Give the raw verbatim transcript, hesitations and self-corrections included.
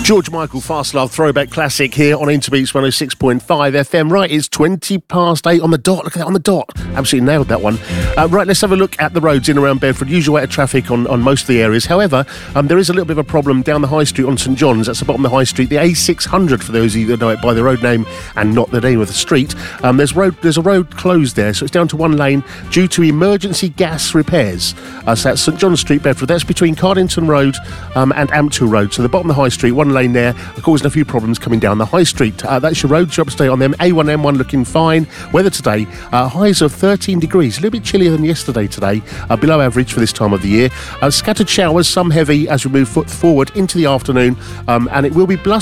George Michael, Fast Love, throwback classic here on Interbeats one oh six point five F M. Right, it's twenty past eight on the dot. Look at that, on the dot. Absolutely nailed that one. Uh, right, let's have a look at the roads in and around Bedford. Usual rate of traffic on, on most of the areas. However, um, there is a little bit of a problem down the High Street on St John's. That's the bottom of the High Street. The A six hundred, for those of you that know it by the road name and not the name of the street. Um, there's road. There's a road closed there, so it's down to one lane due to emergency gas repairs. Uh, so that's St John's Street, Bedford. That's between Cardington Road um, and Ampthill Road. So the bottom of the High Street, one lane there, causing a few problems coming down the High Street. Uh, that's your road. Job stay on them. A one, M one looking fine. Weather today, uh, highs of thirteen degrees. A little bit chillier than yesterday today, uh, below average for this time of the year. Uh, scattered showers, some heavy as we move foot forward into the afternoon, um, and it will be blustery